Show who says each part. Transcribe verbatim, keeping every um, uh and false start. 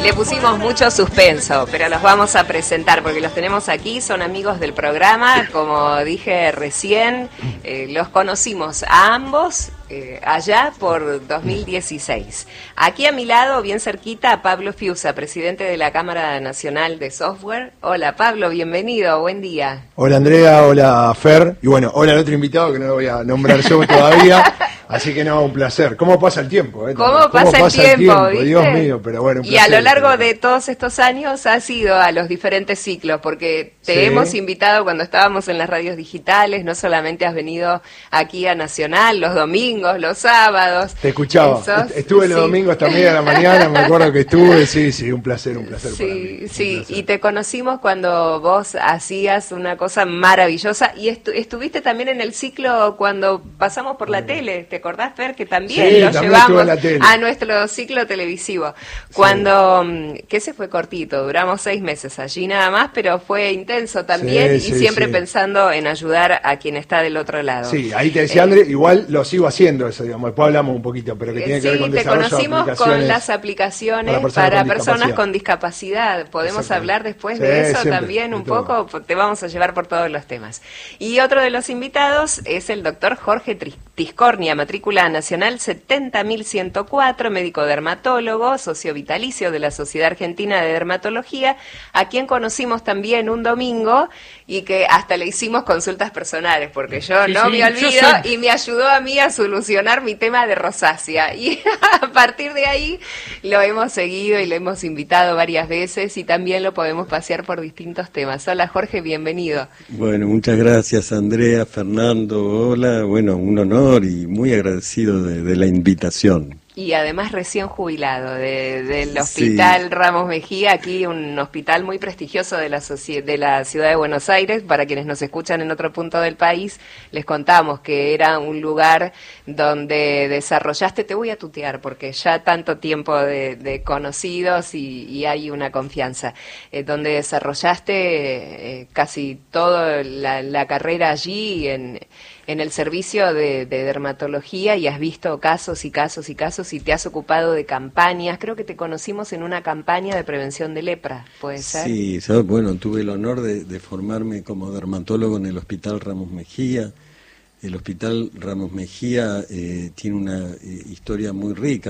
Speaker 1: Le pusimos mucho suspenso, pero los vamos a presentar porque los tenemos aquí, son amigos del programa, como dije recién, eh, los conocimos a ambos eh, allá por dos mil dieciséis. Aquí a mi lado, bien cerquita, Pablo Fiuza, presidente de la Cámara Nacional de Software. Hola Pablo, bienvenido, buen día.
Speaker 2: Hola Andrea, hola Fer, y bueno, hola al otro invitado que no lo voy a nombrar yo todavía. Así que no, un placer. ¿Cómo pasa el tiempo? Eh?
Speaker 1: ¿Cómo, ¿Cómo pasa, pasa el tiempo? El tiempo?
Speaker 2: Dios mío, pero bueno, un
Speaker 1: placer. Y a lo largo de todos estos años has ido a los diferentes ciclos, porque te sí. hemos invitado cuando estábamos en las radios digitales, no solamente has venido aquí a Nacional los domingos, los sábados.
Speaker 2: Te escuchaba, Esos, estuve los sí. domingos también a la mañana, me acuerdo que estuve, sí, sí, un placer, un placer
Speaker 1: sí,
Speaker 2: para mí.
Speaker 1: Sí,
Speaker 2: placer.
Speaker 1: Y te conocimos cuando vos hacías una cosa maravillosa, y estu estuviste también en el ciclo cuando pasamos por la sí. tele, ¿te acordás, Fer? Que también También
Speaker 2: sí,
Speaker 1: lo
Speaker 2: también
Speaker 1: llevamos
Speaker 2: a
Speaker 1: nuestro ciclo televisivo. Cuando, sí. que ese fue cortito, duramos seis meses allí nada más, pero fue intenso también sí, y sí, siempre sí. pensando en ayudar a quien está del otro lado.
Speaker 2: Sí, ahí te decía eh, André, igual lo sigo haciendo eso, digamos, después hablamos un poquito, pero que tiene
Speaker 1: sí,
Speaker 2: que ver con desarrollo de
Speaker 1: aplicaciones. Sí, te conocimos con las aplicaciones para personas, para con, personas discapacidad. con discapacidad. Podemos hablar después sí, de eso
Speaker 2: siempre,
Speaker 1: también un
Speaker 2: de todo.
Speaker 1: poco, te vamos a llevar por todos los temas. Y otro de los invitados es el doctor Jorge Tiscornia, matrícula nacional setenta mil ciento cuatro, médico dermatólogo, socio vitalicio de la Sociedad Argentina de Dermatología, a quien conocimos también un domingo y que hasta le hicimos consultas personales, porque yo sí, no sí, me olvido y me ayudó a mí a solucionar mi tema de rosácea. Y a partir de ahí lo hemos seguido y lo hemos invitado varias veces y también lo podemos pasear por distintos temas. Hola Jorge, bienvenido.
Speaker 3: Bueno, muchas gracias Andrea, Fernando, hola, bueno, un honor y muy agradecido de, de la invitación.
Speaker 1: Y además recién jubilado de, del Hospital sí. Ramos Mejía, aquí un hospital muy prestigioso de la, de la ciudad de Buenos Aires. Para quienes nos escuchan en otro punto del país, les contamos que era un lugar donde desarrollaste, te voy a tutear porque ya tanto tiempo de, de conocidos y, y hay una confianza, eh, donde desarrollaste eh, casi toda la, la carrera allí en... en el servicio de, de dermatología y has visto casos y casos y casos y te has ocupado de campañas. Creo que te conocimos en una campaña de prevención de lepra, ¿puede ser?
Speaker 3: Sí, bueno, tuve el honor de, de formarme como dermatólogo en el Hospital Ramos Mejía. El Hospital Ramos Mejía eh, tiene una eh, historia muy rica.